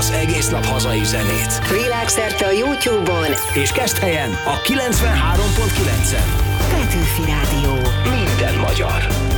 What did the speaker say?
az egész nap hazai zenét. Világszerte a YouTube-on És Keszthelyen a 93.9-en. Petőfi Rádió. Minden magyar.